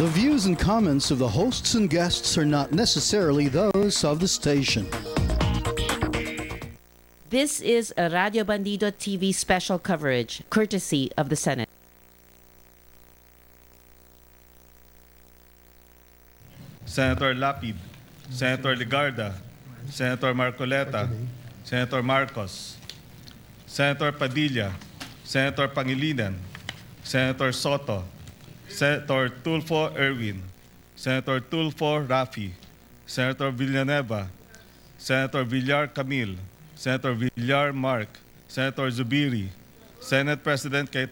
The views and comments of the hosts and guests are not necessarily those of the station. This is a Radio Bandido TV special coverage, courtesy of the Senate. Senator Lapid, Senator Ligarda, Senator Marcoleta, Senator Marcos, Senator Padilla, Senator Pangilinan, Senator Soto, Senator Tulfo Erwin, Senator Tulfo Rafi, Senator Villanueva, Senator Villar Camille, Senator Villar Mark, Senator Zubiri, Senate President